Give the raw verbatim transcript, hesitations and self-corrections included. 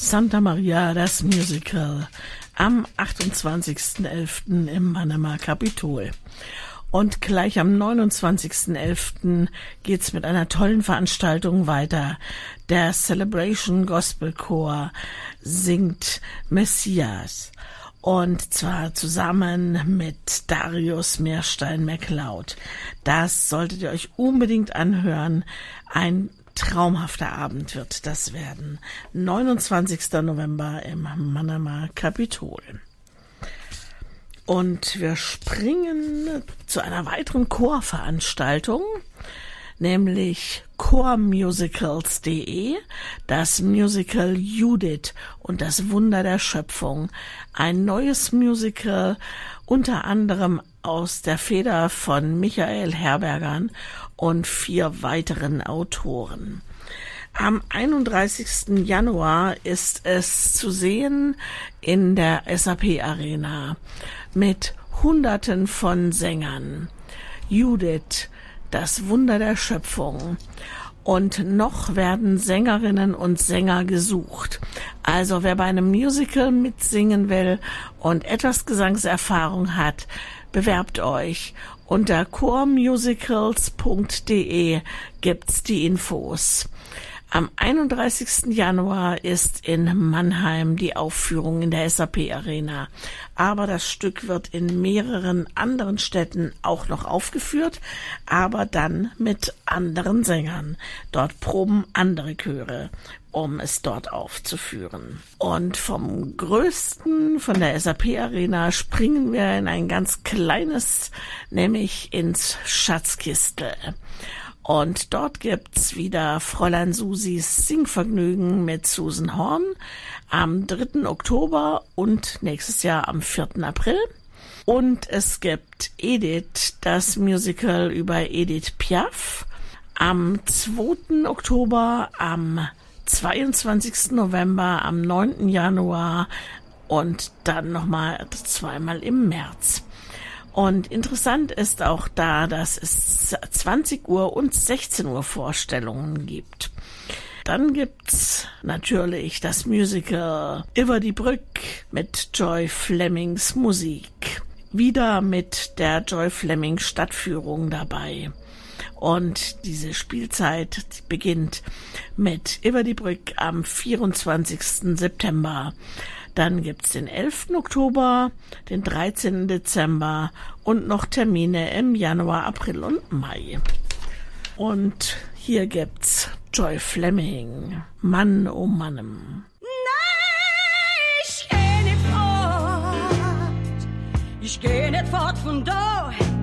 Santa Maria, das Musical, am achtundzwanzigsten elften im Mannheimer Kapitol. Und gleich am neunundzwanzigsten elften geht's mit einer tollen Veranstaltung weiter. Der Celebration Gospel Chor singt Messias. Und zwar zusammen mit Darius Meerstein-McLeod. Das solltet ihr euch unbedingt anhören. Ein traumhafter Abend wird das werden. neunundzwanzigsten November im Mannheimer Kapitol. Und wir springen zu einer weiteren Chorveranstaltung, nämlich chormusicals punkt de, das Musical Judith und das Wunder der Schöpfung. Ein neues Musical, unter anderem aus der Feder von Michael Herbergern und vier weiteren Autoren. Am einunddreißigsten Januar ist es zu sehen in der S A P Arena mit Hunderten von Sängern. Judith, das Wunder der Schöpfung. Und noch werden Sängerinnen und Sänger gesucht. Also wer bei einem Musical mitsingen will und etwas Gesangserfahrung hat, bewerbt euch. Unter chormusicals punkt de gibt's die Infos. Am einunddreißigsten Januar ist in Mannheim die Aufführung in der S A P Arena. Aber das Stück wird in mehreren anderen Städten auch noch aufgeführt, aber dann mit anderen Sängern. Dort proben andere Chöre, um es dort aufzuführen. Und vom Größten, von der S A P Arena, springen wir in ein ganz kleines, nämlich ins Schatzkistel. Und dort gibt's wieder Fräulein Susis Singvergnügen mit Susan Horn am dritten Oktober und nächstes Jahr am vierten April. Und es gibt Edith, das Musical über Edith Piaf, am zweiten Oktober, am zweiundzwanzigsten November, am neunten Januar und dann nochmal zweimal im März. Und interessant ist auch da, dass es zwanzig Uhr und sechzehn Uhr Vorstellungen gibt. Dann gibt's natürlich das Musical Über die Brück mit Joy Flemings Musik. Wieder mit der Joy Fleming Stadtführung dabei. Und diese Spielzeit beginnt mit Über die Brück am vierundzwanzigsten September. Dann gibt's den elften Oktober, den dreizehnten Dezember und noch Termine im Januar, April und Mai. Und hier gibt's Joy Fleming, Mann oh Mannem. Nein, ich geh nicht fort, ich geh nicht fort von da.